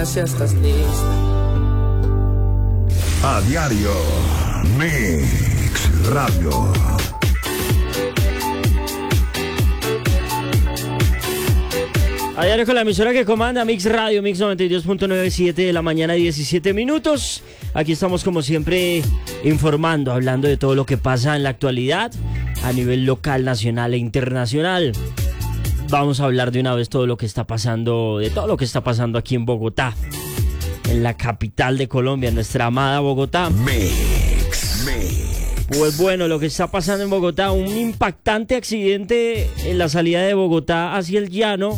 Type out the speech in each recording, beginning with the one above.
Ya estás lista. A diario, Mix Radio. A diario con la emisora que comanda Mix Radio, Mix 92.97 de la mañana, 17 minutos. Aquí estamos como siempre informando, hablando de todo lo que pasa en la actualidad a nivel local, nacional e internacional. Vamos a hablar de una vez todo lo que está pasando, de todo lo que está pasando aquí en Bogotá, en la capital de Colombia, nuestra amada Bogotá. Mix. Pues bueno, lo que está pasando en Bogotá, un impactante accidente en la salida de Bogotá hacia el llano.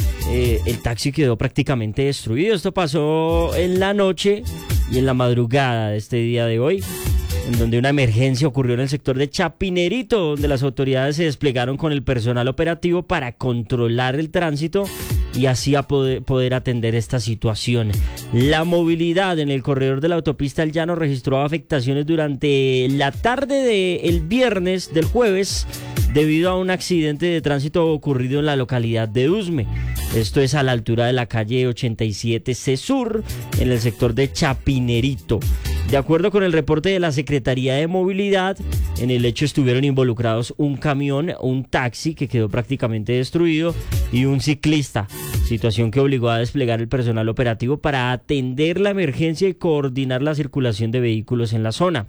El taxi quedó prácticamente destruido. Esto pasó en la noche y en la madrugada de este día de hoy, en donde una emergencia ocurrió en el sector de Chapinerito, donde las autoridades se desplegaron con el personal operativo para controlar el tránsito y así a poder atender esta situación. La movilidad en el corredor de la autopista El Llano registró afectaciones durante la tarde del viernes, del jueves, debido a un accidente de tránsito ocurrido en la localidad de Usme. Esto es a la altura de la calle 87C Sur, en el sector de Chapinerito. De acuerdo con el reporte de la Secretaría de Movilidad, en el hecho estuvieron involucrados un camión, un taxi que quedó prácticamente destruido y un ciclista, situación que obligó a desplegar el personal operativo para atender la emergencia y coordinar la circulación de vehículos en la zona.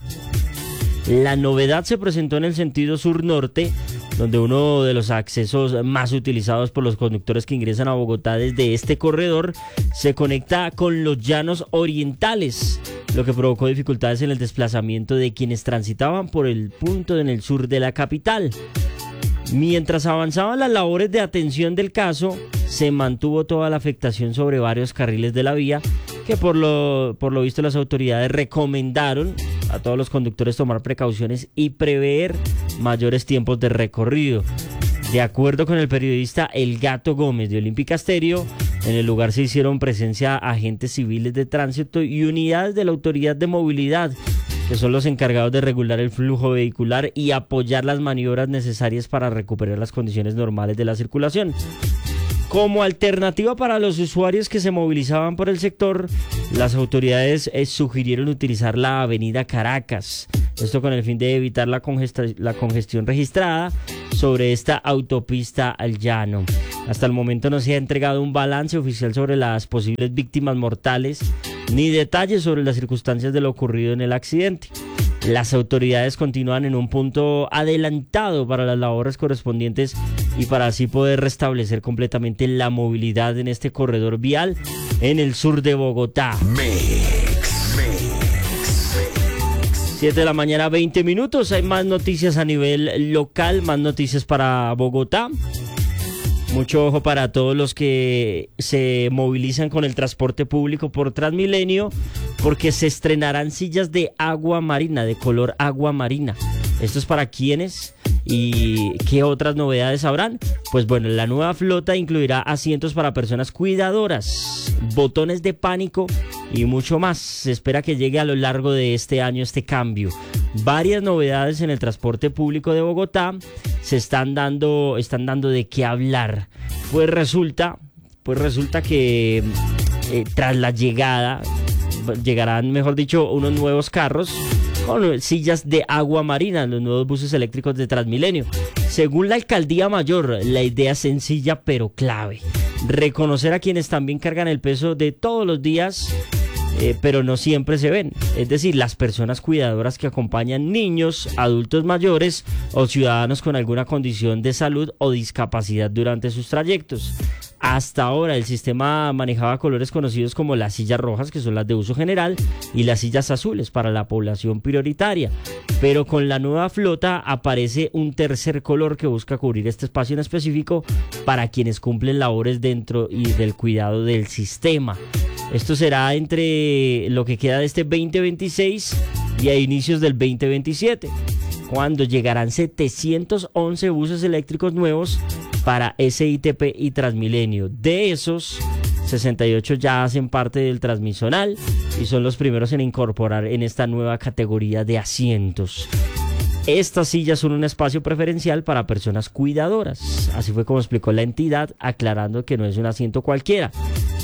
La novedad se presentó en el sentido sur-norte, donde uno de los accesos más utilizados por los conductores que ingresan a Bogotá desde este corredor se conecta con los llanos orientales, lo que provocó dificultades en el desplazamiento de quienes transitaban por el punto en el sur de la capital. Mientras avanzaban las labores de atención del caso, se mantuvo toda la afectación sobre varios carriles de la vía, que por lo visto las autoridades recomendaron a todos los conductores tomar precauciones y prever mayores tiempos de recorrido. De acuerdo con el periodista El Gato Gómez de Olímpica Estéreo, en el lugar se hicieron presencia agentes civiles de tránsito y unidades de la Autoridad de Movilidad, que son los encargados de regular el flujo vehicular y apoyar las maniobras necesarias para recuperar las condiciones normales de la circulación. Como alternativa para los usuarios que se movilizaban por el sector, las autoridades sugirieron utilizar la avenida Caracas. Esto con el fin de evitar la congestión registrada sobre esta autopista al llano. Hasta el momento no se ha entregado un balance oficial sobre las posibles víctimas mortales ni detalles sobre las circunstancias de lo ocurrido en el accidente. Las autoridades continúan en un punto adelantado para las labores correspondientes y para así poder restablecer completamente la movilidad en este corredor vial en el sur de Bogotá. 7 de la mañana, 20 minutos. Hay más noticias a nivel local, más noticias para Bogotá. Mucho ojo para todos los que se movilizan con el transporte público por Transmilenio, porque se estrenarán sillas de agua marina, de color agua marina. ¿Esto es para quiénes? ¿Y qué otras novedades habrán? Pues bueno, la nueva flota incluirá asientos para personas cuidadoras, botones de pánico y mucho más. Se espera que llegue a lo largo de este año este cambio. Varias novedades en el transporte público de Bogotá están dando de qué hablar. Pues resulta que tras la llegarán, mejor dicho, unos nuevos carros con sillas de agua marina, los nuevos buses eléctricos de Transmilenio. Según la Alcaldía Mayor, la idea es sencilla pero clave: reconocer a quienes también cargan el peso de todos los días, pero no siempre se ven. Es decir, las personas cuidadoras que acompañan niños, adultos mayores o ciudadanos con alguna condición de salud o discapacidad durante sus trayectos. Hasta ahora el sistema manejaba colores conocidos como las sillas rojas, que son las de uso general, y las sillas azules para la población prioritaria. Pero con la nueva flota aparece un tercer color que busca cubrir este espacio en específico para quienes cumplen labores dentro y del cuidado del sistema. Esto será entre lo que queda de este 2026 y a inicios del 2027, cuando llegarán 711 buses eléctricos nuevos para SITP y Transmilenio. De esos, 68 ya hacen parte del transmisonal y son los primeros en incorporar en esta nueva categoría de asientos. Estas sillas son un espacio preferencial para personas cuidadoras. Así fue como explicó la entidad, aclarando que no es un asiento cualquiera,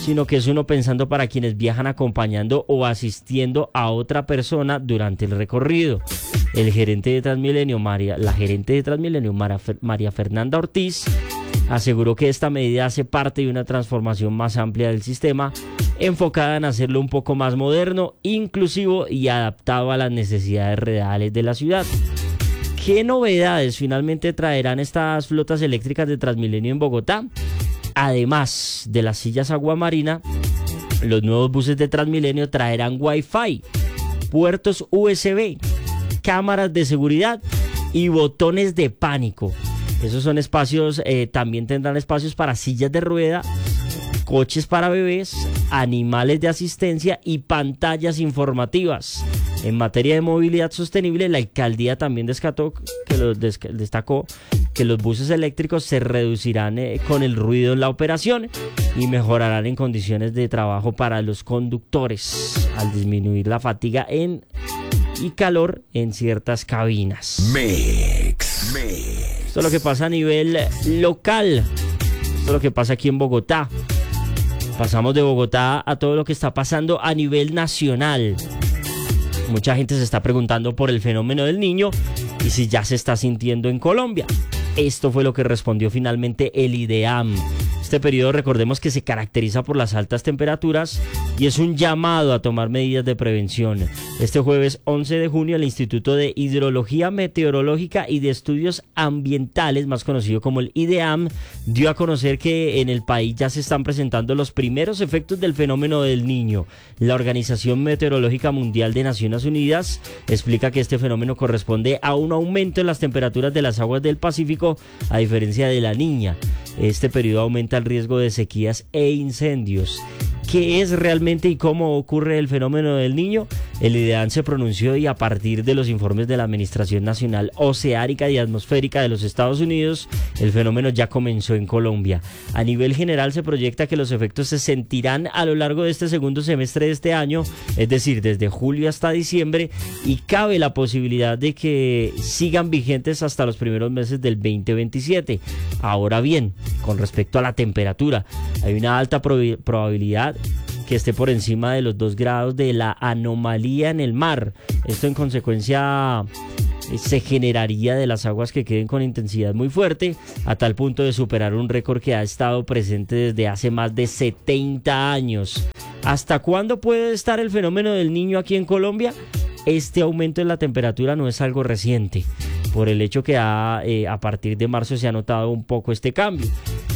sino que es uno pensando para quienes viajan acompañando o asistiendo a otra persona durante el recorrido. El gerente de Transmilenio, la gerente de Transmilenio, María Fernanda Ortiz, aseguró que esta medida hace parte de una transformación más amplia del sistema, enfocada en hacerlo un poco más moderno, inclusivo y adaptado a las necesidades reales de la ciudad. ¿Qué novedades finalmente traerán estas flotas eléctricas de Transmilenio en Bogotá? Además de las sillas Aguamarina, los nuevos buses de Transmilenio traerán Wi-Fi, puertos USB, cámaras de seguridad y botones de pánico. Esos son espacios, también tendrán espacios para sillas de rueda, coches para bebés, animales de asistencia y pantallas informativas. En materia de movilidad sostenible, la alcaldía también destacó que los buses eléctricos se reducirán con el ruido en la operación y mejorarán en condiciones de trabajo para los conductores al disminuir la fatiga y calor en ciertas cabinas. Mix. Esto es lo que pasa a nivel local. Esto es lo que pasa aquí en Bogotá. Pasamos de Bogotá a todo lo que está pasando a nivel nacional. Mucha gente se está preguntando por el fenómeno del Niño y si ya se está sintiendo en Colombia. Esto fue lo que respondió finalmente el IDEAM. Este periodo, recordemos que se caracteriza por las altas temperaturas y es un llamado a tomar medidas de prevención. Este jueves 11 de junio el Instituto de Hidrología Meteorológica y de Estudios Ambientales, más conocido como el IDEAM, dio a conocer que en el país ya se están presentando los primeros efectos del fenómeno del Niño. La Organización Meteorológica Mundial de Naciones Unidas explica que este fenómeno corresponde a un aumento en las temperaturas de las aguas del Pacífico, a diferencia de la Niña. Este periodo aumenta el riesgo de sequías e incendios. ¿Qué es realmente y cómo ocurre el fenómeno del Niño? El IDEAM se pronunció y a partir de los informes de la Administración Nacional Oceánica y Atmosférica de los Estados Unidos, el fenómeno ya comenzó en Colombia. A nivel general se proyecta que los efectos se sentirán a lo largo de este segundo semestre de este año, es decir, desde julio hasta diciembre, y cabe la posibilidad de que sigan vigentes hasta los primeros meses del 2027. Ahora bien, con respecto a la temperatura, hay una alta probabilidad que esté por encima de los 2 grados de la anomalía en el mar. Esto en consecuencia se generaría de las aguas que queden con intensidad muy fuerte, a tal punto de superar un récord que ha estado presente desde hace más de 70 años. ¿Hasta cuándo puede estar el fenómeno del Niño aquí en Colombia? Este aumento en la temperatura no es algo reciente, por el hecho que a partir de marzo se ha notado un poco este cambio.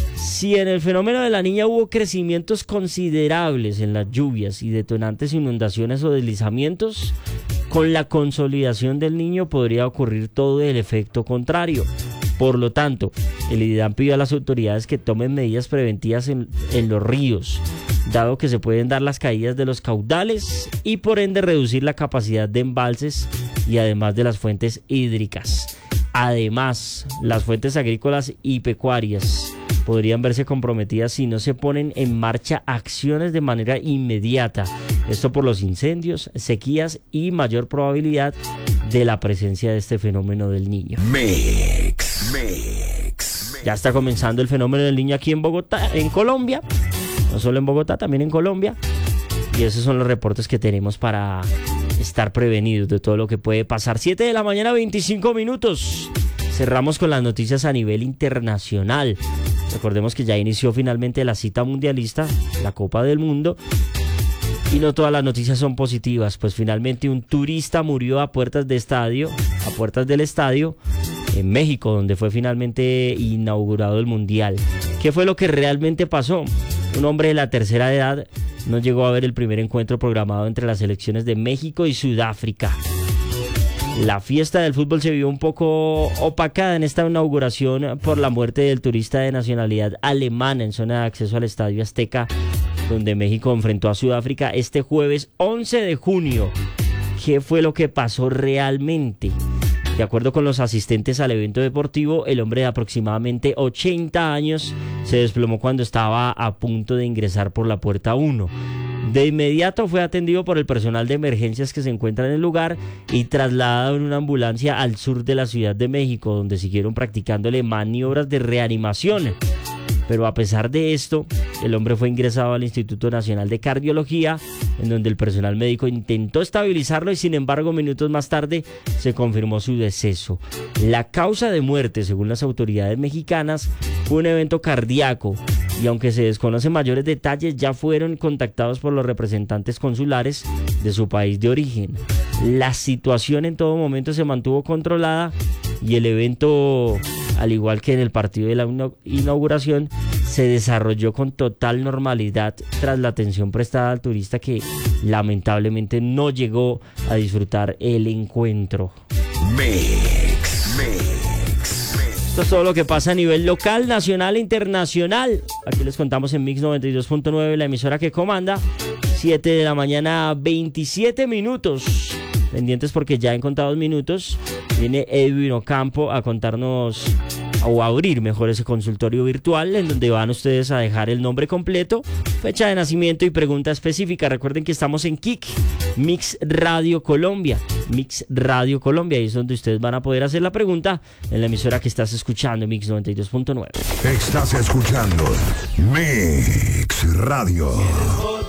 Si en el fenómeno de la Niña hubo crecimientos considerables en las lluvias y detonantes inundaciones o deslizamientos, con la consolidación del Niño podría ocurrir todo el efecto contrario. Por lo tanto, el IDEAM pidió a las autoridades que tomen medidas preventivas en los ríos, dado que se pueden dar las caídas de los caudales y por ende reducir la capacidad de embalses y además de las fuentes hídricas. Además, las fuentes agrícolas y pecuarias podrían verse comprometidas si no se ponen en marcha acciones de manera inmediata. Esto por los incendios, sequías y mayor probabilidad de la presencia de este fenómeno del Niño. Mix. Ya está comenzando el fenómeno del Niño aquí en Bogotá, en Colombia. No solo en Bogotá, también en Colombia. Y esos son los reportes que tenemos para estar prevenidos de todo lo que puede pasar. 7 de la mañana, 25 minutos. Cerramos con las noticias a nivel internacional. Recordemos que ya inició finalmente la cita mundialista, la Copa del Mundo. Y no todas las noticias son positivas, pues finalmente un turista murió a puertas del estadio en México, donde fue finalmente inaugurado el Mundial. ¿Qué fue lo que realmente pasó? Un hombre de la tercera edad no llegó a ver el primer encuentro programado entre las selecciones de México y Sudáfrica. La fiesta del fútbol se vio un poco opacada en esta inauguración por la muerte del turista de nacionalidad alemana en zona de acceso al Estadio Azteca, donde México enfrentó a Sudáfrica este jueves 11 de junio. ¿Qué fue lo que pasó realmente? De acuerdo con los asistentes al evento deportivo, el hombre de aproximadamente 80 años se desplomó cuando estaba a punto de ingresar por la puerta 1. De inmediato fue atendido por el personal de emergencias que se encuentra en el lugar y trasladado en una ambulancia al sur de la Ciudad de México, donde siguieron practicándole maniobras de reanimación. Pero a pesar de esto, el hombre fue ingresado al Instituto Nacional de Cardiología, en donde el personal médico intentó estabilizarlo y sin embargo minutos más tarde se confirmó su deceso. La causa de muerte, según las autoridades mexicanas, fue un evento cardíaco y aunque se desconocen mayores detalles, ya fueron contactados por los representantes consulares de su país de origen. La situación en todo momento se mantuvo controlada y el evento, al igual que en el partido de la inauguración, se desarrolló con total normalidad tras la atención prestada al turista que lamentablemente no llegó a disfrutar el encuentro. Esto es todo lo que pasa a nivel local, nacional e internacional. Aquí les contamos en Mix 92.9, la emisora que comanda. 7 de la mañana, 27 minutos. Pendientes porque ya en contados minutos viene Edwin Ocampo a contarnos, o a abrir mejor, ese consultorio virtual en donde van ustedes a dejar el nombre completo, fecha de nacimiento y pregunta específica. Recuerden que estamos en Kik, Mix Radio Colombia. Mix Radio Colombia, ahí es donde ustedes van a poder hacer la pregunta en la emisora que estás escuchando, Mix 92.9. Estás escuchando Mix Radio.